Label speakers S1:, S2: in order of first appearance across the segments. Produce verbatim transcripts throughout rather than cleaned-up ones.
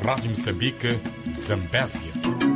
S1: Rádio Moçambique, Zambésia.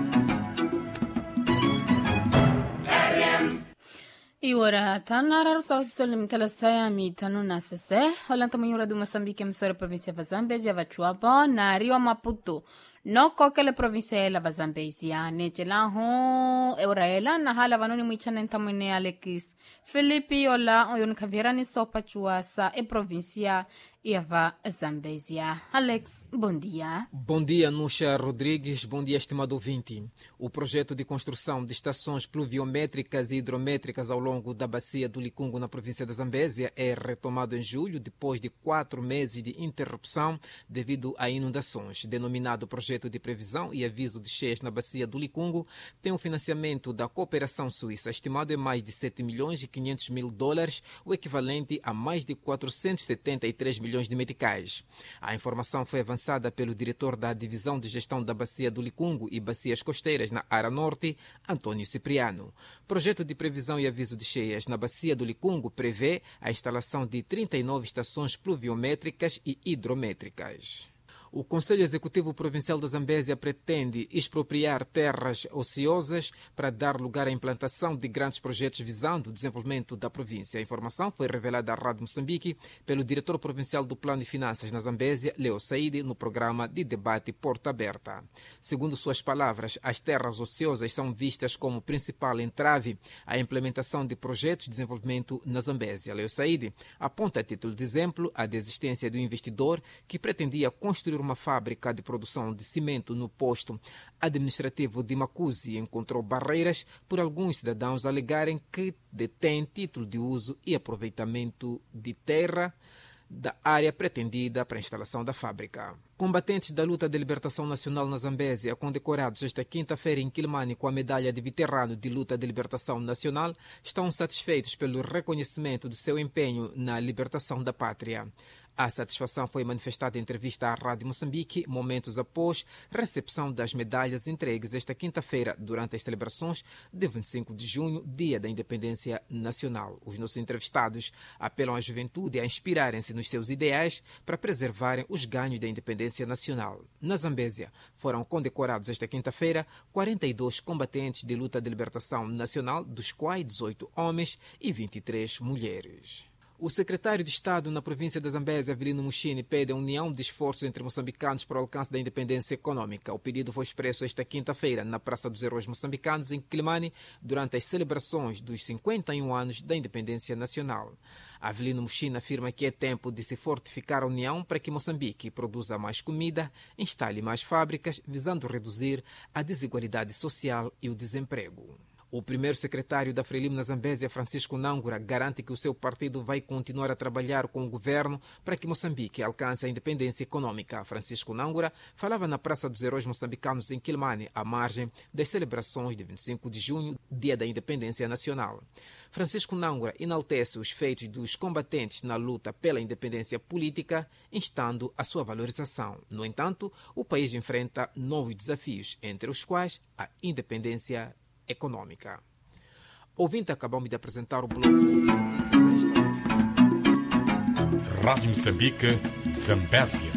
S2: Iora tanara sausisolim talasaya mi tanu na sese holanta mayura do Moçambique emissora província va Zambésia va Chuaba na Rio Maputo no kokele província la va Zambésia ne chelahu euraela na hala vanoni mwichana ntamwene Alex Filipi ola oyon kavirani sopa chuasa e província Eva Zambésia. Alex, bom dia.
S3: Bom dia, Nuxa Rodrigues. Bom dia, estimado ouvinte. O projeto de construção de estações pluviométricas e hidrométricas ao longo da bacia do Licungo, na província da Zambésia, é retomado em julho, depois de quatro meses de interrupção devido a inundações. Denominado Projeto de Previsão e Aviso de Cheias na bacia do Licungo, tem um financiamento da cooperação suíça, estimado em mais de sete milhões e quinhentos mil dólares, o equivalente a mais de quatrocentos e setenta e três milhões de meticais. A informação foi avançada pelo diretor da Divisão de Gestão da Bacia do Licungo e Bacias Costeiras na Área Norte, Antônio Cipriano. Projeto de Previsão e Aviso de Cheias na Bacia do Licungo prevê a instalação de trinta e nove estações pluviométricas e hidrométricas. O Conselho Executivo Provincial da Zambésia pretende expropriar terras ociosas para dar lugar à implantação de grandes projetos visando o desenvolvimento da província. A informação foi revelada à Rádio Moçambique pelo diretor provincial do Plano de Finanças na Zambésia, Leo Saidi, no programa de debate Porta Aberta. Segundo suas palavras, as terras ociosas são vistas como principal entrave à implementação de projetos de desenvolvimento na Zambésia. Leo Saidi aponta a título de exemplo a desistência do investidor que pretendia construir uma fábrica de produção de cimento no posto administrativo de Macuzi e encontrou barreiras por alguns cidadãos alegarem que detêm título de uso e aproveitamento de terra da área pretendida para a instalação da fábrica. Combatentes da luta de libertação nacional na Zambésia, condecorados esta quinta-feira em Quilimane com a medalha de veterano de luta de libertação nacional, estão satisfeitos pelo reconhecimento do seu empenho na libertação da pátria. A satisfação foi manifestada em entrevista à Rádio Moçambique, momentos após recepção das medalhas entregues esta quinta-feira durante as celebrações de vinte e cinco de junho, Dia da Independência Nacional. Os nossos entrevistados apelam à juventude a inspirarem-se nos seus ideais para preservarem os ganhos da independência nacional. Na Zambésia, foram condecorados esta quinta-feira quarenta e dois combatentes de luta de libertação nacional, dos quais dezoito homens e vinte e três mulheres. O secretário de Estado na província da Zambésia, Avelino Mushini, pede a união de esforços entre moçambicanos para o alcance da independência econômica. O pedido foi expresso esta quinta-feira na Praça dos Heróis Moçambicanos, em Quilimane, durante as celebrações dos cinquenta e um anos da independência nacional. Avelino Mushini afirma que é tempo de se fortificar a união para que Moçambique produza mais comida, instale mais fábricas, visando reduzir a desigualdade social e o desemprego. O primeiro secretário da Frelimo na Zambésia, Francisco Nangura, garante que o seu partido vai continuar a trabalhar com o governo para que Moçambique alcance a independência econômica. Francisco Nangura falava na Praça dos Heróis Moçambicanos, em Quilimane, à margem das celebrações de vinte e cinco de junho, Dia da Independência Nacional. Francisco Nangura enaltece os feitos dos combatentes na luta pela independência política, instando a sua valorização. No entanto, o país enfrenta novos desafios, entre os quais a independência econômica. Ouvinte, acabamos de apresentar o bloco de notícias desta
S1: Rádio Moçambique, Zambésia.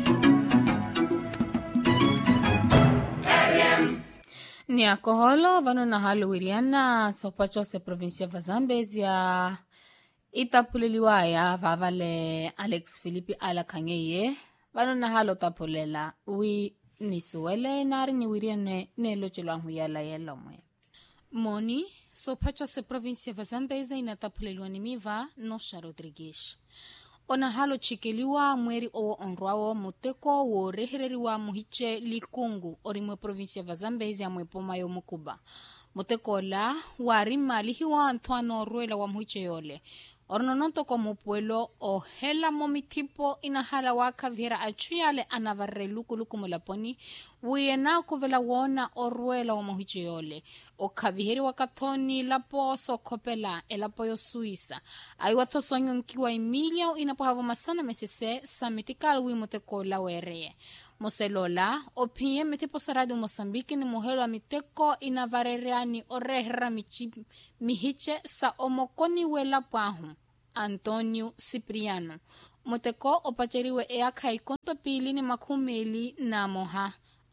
S2: Ni akoholo vano na halu wiriana sopacho se provincia va Zambésia itapuleliwaya vavale Alex Filipi ala kangeye vano na halo tapulela wi nisuele nari ni wiriane ne lochelo huyala yelomwe Moni, sopacho se província va Zambésia inatapuleliwa ni miva Nosha Rodrigues. Ona halo chikeliwa mweri o onrwao muteko wo rehereriwa muhiche Likungu orimwe província va Zambésia mwe pomayo mukuba. Muteko la warima lihiwa antoano ruela wa muhiche yole. Ornononto como pueblo o hela momitipo inahala waka viera achuyale anavarre luku luku mulaponi wiena kuvela wona orwela wa mohiche yole o kaviheri wakatoni lapo sokopela elapo yo Suisa aiwato sonyo nkiwa Emilia inapohavo masana mesese samitikal wimoteko la were Moselola, o P M tipo sarado Moçambique ni muhelo miteko inavareriani o rehra mihiche sa omokoni wela pahu. Antônio Cipriano. Moteko o pacheriwe e akai konto pili ni makumeli na moha.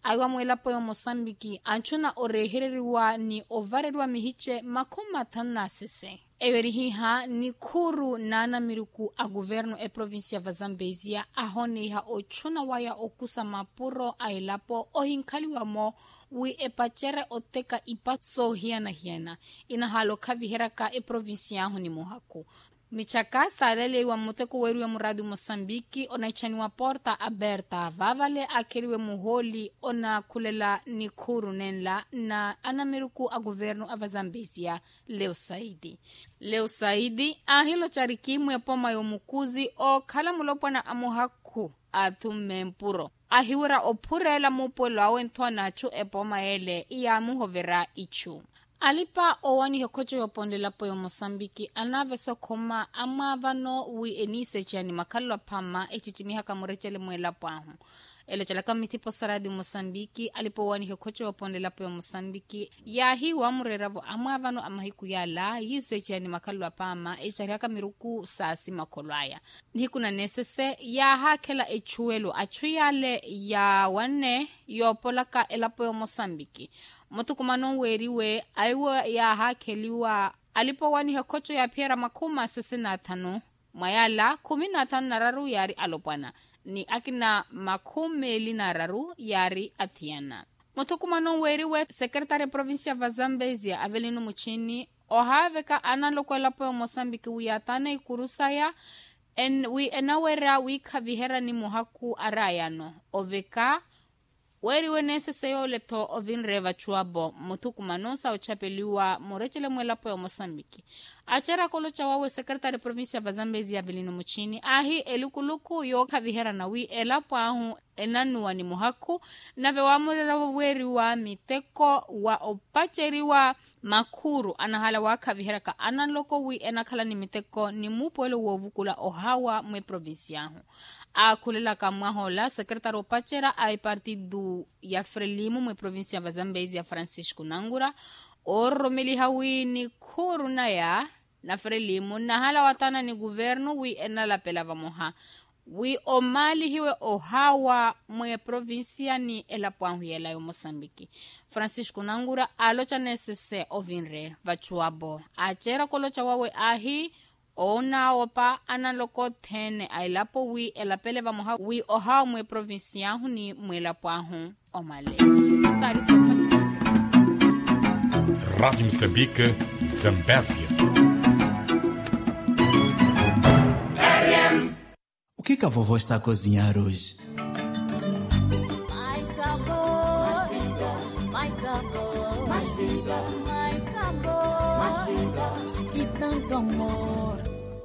S2: aiwa mwelapo yo Mosambiki anchuna orehereriwa ni ovareriwa mihiche makoma tano na sese. Ewerihiha ni kuru nana miruku a governo e provincia va Zambezia ahone iha ochuna waya okusa mapuro ailapo ohinkaliwa mo wi epachere oteka ipaso hiana hiana ina halo kaviheraka e provincia honi mohaku. Michaka salele wa muteko weru ya muradi Mosambiki onaichaniwa porta aberta vavale akeriwe muholi ona kulela ni kuru nenla na anamiruku a governo ava Zambezia Leo Saidi. Leo Saidi ahilo charikimu ya poma yomukuzi o kala mulopwa na amuhaku atume mpuro. Ahiwira opurela mupolo awentwa nachu epoma ele iya muhovera ichu. Alipa owani hokocho yopondela po yo Mosambiki anaveso koma amavano wi enise chani makalwa pama echichimiha kamurechele mwela pahu. Ele chala kamiti posaradi Mosambiki alipo wani hokocho yopondela po yo Mosambiki ya hi wa mureravo amavano amahiku ya la yise chani makalwa pama echariaka miruku sasi makolwaya. Nikuna nesese ya hakela echuelo achuyale ya wane yopolaka elapo yo Mosambiki. Motukumano weriwe aiwa ya hakeliwa alipo wani hokocho ya piera makuma sese na tano mayala kumi na tano na raru yari alopwana ni akina makume li na raru yari athiana. Motukumano weriwe sekretari provincia va Zambezia Avelino Muchini ohaveka analoko elapo yo Mosambiki wiyatana ikurusaya en wi enawera wi kavihera ni muhaku arayano oveka weriwe neseseyo leto ovinreva chuabo mutuku manonsa ochapeliwa morechele mwelapo ya Mosambiki. Achara kolo chawawe sekretari provincia va Zambezia Avelino Muchini ahi elukuluku yo kavihera na wi elapo ahu enanuwa ni muhaku nave wamurera weriwa miteko wa opacheriwa makuru anahala wa kavihera ka analoko wi enakala ni miteko ni mupuelo wovukula ohawa mwe provincia ahu. A kulela kamwahola sekretari opachera ai partidu ya Frelimu mwe provincia va Zambezia Francisco Nangura oromeli hawi ni kuru na ya na Frelimu na hala watana ni governo wi enala pela vamoha wi omali hiwe ohawa mwe provincia ni elapuanhu yela yo Mosambiki. Francisco Nangura alocha nesese ovinre vachuabo achera kolocha wawe ahi ona opa analoko tene ailapo wi elapele vamoha wi ohawa mwe provincia hu ni mwelapuanhu omale. Sari sopa
S1: Rádio Moçambique, Zambésia.
S4: O que que a vovó está a cozinhar hoje?
S5: Mais sabor, mais vida, mais sabor, mais vida, mais sabor, mais vida e tanto amor.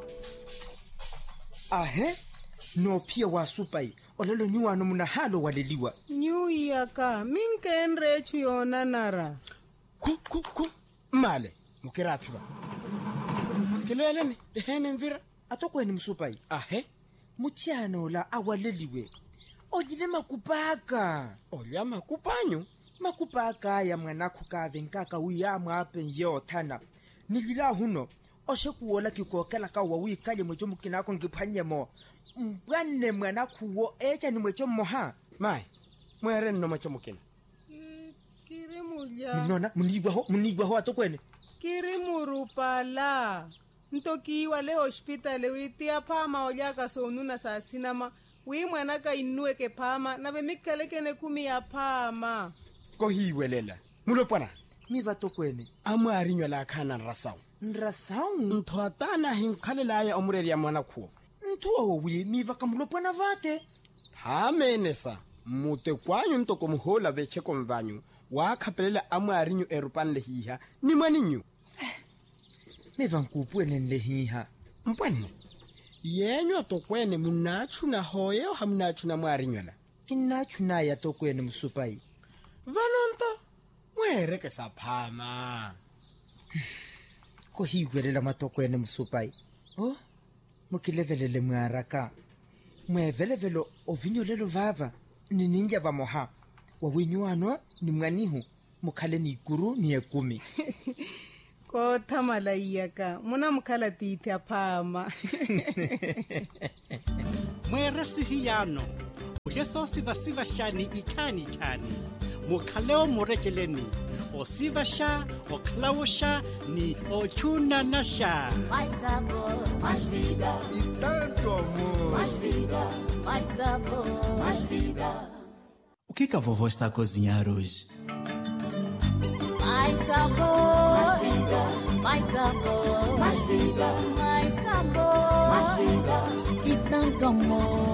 S6: Ahe, no pia wa supai, olelo nyua no munahalo waleliwa.
S7: Nyu yaka, minke enrechu yona nara.
S6: Ku ku ku male, mukiratiba. Kelelene, dehene mvira, atokweni msupai. Ahe. Mutiano la awaleliwe. Ojile makupaka. Olya makupanyo. Makupaka ya mwanaku kave nkaka uyama apen yeo tana. Nilila huno. Oshe kuola kikokela kawa wikaje mwecho mkinako ngipanye mo. Mbwane mwanaku wo echa ni mwecho moha. Mai, mwere no mwecho mkina.
S7: Kirimu ya.
S6: Mnona, munigwa ho, munigwa ho atokwene.
S7: Kirimu rupala. Ntokiwa le hospitali witia pama olyaka sonuna saa sinama wi mwanaka inue ke pama na bemikeleke ne kumi ya pama
S6: ko hiwelela mulopana miva tokwene amwarinywa la khana rasau nrasau
S8: nthotana hinkhalela ya omureri ya mwana khuo
S6: nthuo wi miva kamulopana vate
S8: hamenesa mute kwanyu ntoko muhola vecheko mvanyu wakhapelela amwarinyu erupanle hiha ni mwaninyu
S6: miva nkupwene nlehiha
S8: mpwane yenyu atokwene munachu na hoye o hamunachu na mwarinywela
S6: kinachu na ya tokwene msupai
S8: vanonto mwereke saphama
S6: ko hiwelela matokwene msupai oh mukilevelele mwaraka mwevelevelo ovinyolelo vava ni ninja vamoha wawinyuano ni mwanihu mukhale ni ikuru ni ekumi
S7: ko thamala iyaka muna mukhala tithi aphama
S9: Mwere sihiyano Yeso siva siva shani ikani kani. Mukaleo morejeleni. O siva sha, o kalao sha, ni o chuna nasha.
S5: Mais sabor, mais vida.
S10: E tanto amor.
S5: Mais vida, mais sabor, mais vida.
S4: O que que a vovó está a cozinhar hoje?
S5: Mais sabor, mais vida, mais sabor, mais vida, mais sabor, mais vida e tanto amor.